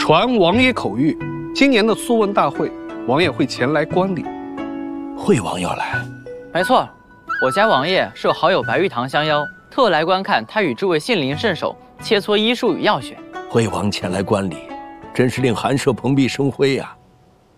传王爷口谕，今年的素问大会，王爷会前来观礼。 惠王要来？ 没错，我家王爷受好友白玉堂相邀，特来观看他与诸位杏林圣手切磋医术与药学。 惠王前来观礼，真是令寒舍蓬荜生辉呀！